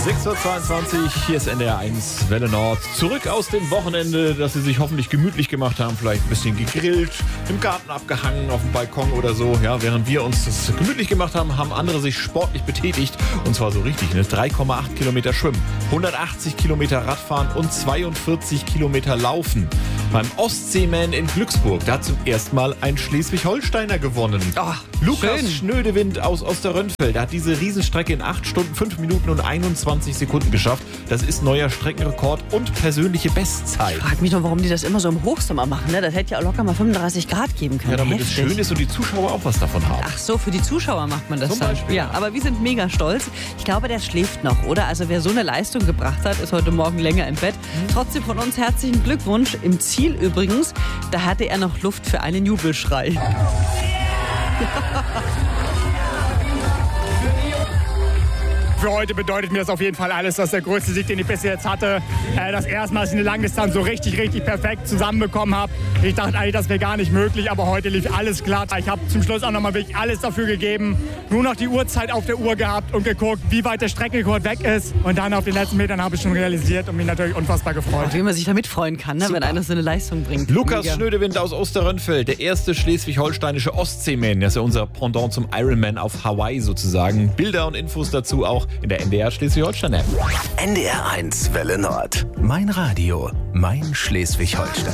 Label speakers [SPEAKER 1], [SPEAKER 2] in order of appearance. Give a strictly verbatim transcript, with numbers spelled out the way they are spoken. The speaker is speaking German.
[SPEAKER 1] sechs Uhr zweiundzwanzig, hier ist N D R eins Welle Nord. Zurück aus dem Wochenende, das Sie sich hoffentlich gemütlich gemacht haben. Vielleicht ein bisschen gegrillt, im Garten abgehangen, auf dem Balkon oder so. Ja, während wir uns das gemütlich gemacht haben, haben andere sich sportlich betätigt. Und zwar so richtig, ne? drei Komma acht Kilometer Schwimmen, hundertachtzig Kilometer Radfahren und zweiundvierzig Kilometer Laufen. Beim Ostseeman in Glücksburg, da hat zum ersten Mal ein Schleswig-Holsteiner gewonnen.
[SPEAKER 2] Oh,
[SPEAKER 1] Lukas
[SPEAKER 2] schön.
[SPEAKER 1] Schnödewind aus Osterrönfeld. Der hat diese Riesenstrecke in acht Stunden, fünf Minuten und einundzwanzig Sekunden geschafft. Das ist neuer Streckenrekord und persönliche Bestzeit.
[SPEAKER 2] Ich frage mich noch, warum die das immer so im Hochsommer machen. Ne? Das hätte ja auch locker mal fünfunddreißig Grad geben können.
[SPEAKER 1] Ja, damit
[SPEAKER 2] Heftig.
[SPEAKER 1] es schön ist und die Zuschauer auch was davon haben.
[SPEAKER 2] Ach so, für die Zuschauer macht man das
[SPEAKER 1] Zum
[SPEAKER 2] dann.
[SPEAKER 1] Beispiel.
[SPEAKER 2] Ja, aber wir sind mega stolz. Ich glaube, der schläft noch, oder? Also wer so eine Leistung gebracht hat, ist heute Morgen länger im Bett. Trotzdem von uns herzlichen Glückwunsch. Im Ziel übrigens, da hatte er noch Luft für einen Jubelschrei.
[SPEAKER 3] Für heute bedeutet mir das auf jeden Fall alles. Das ist der größte Sieg, den ich bis jetzt hatte. Äh, das erste Mal, dass ich eine Langdistanz so richtig, richtig perfekt zusammenbekommen habe. Ich dachte eigentlich, das wäre gar nicht möglich, aber heute lief alles glatt. Ich habe zum Schluss auch nochmal wirklich alles dafür gegeben. Nur noch die Uhrzeit auf der Uhr gehabt und geguckt, wie weit der Streckenrekord weg ist. Und dann auf den letzten Metern habe ich schon realisiert und mich natürlich unfassbar gefreut.
[SPEAKER 2] Wie man sich da mitfreuen kann, ne? Wenn einer so eine Leistung bringt.
[SPEAKER 1] Lukas
[SPEAKER 2] Mega.
[SPEAKER 1] Schnödewind aus Osterrönfeld, der erste schleswig-holsteinische Ostseeman. Das ist ja unser Pendant zum Ironman auf Hawaii sozusagen. Bilder und Infos dazu auch in der N D R Schleswig-Holstein-App.
[SPEAKER 4] N D R eins Welle Nord. Mein Radio, mein Schleswig-Holstein.